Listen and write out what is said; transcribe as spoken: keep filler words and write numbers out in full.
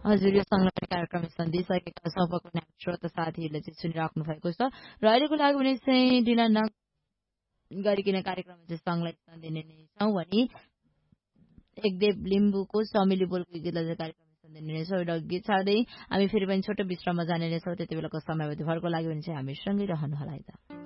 हजुर, यो संलग्न कार्यक्रम सन्धिसकेका सबको नाम श्रोता साथीहरूले चाहिँ सुनिराख्नु भएको छ र अहिलेको लागि भने चाहिँ ढिला न गरिकन कार्यक्रम चाहिँ सङ्घलाई सन्धिने नै छौँ भने एकदेव लिम्बूको समिली बोलको गीतलाई चाहिँ कार्यक्रम सन्धिने नै छौँ। एउटा गीत छाड्दै हामी फेरि पनि छोटो विश्राममा जाने नै छौँ। त्यति बेलाको समयावधि भरको लागि भने चाहिँ हामी सँगै रहनु होला।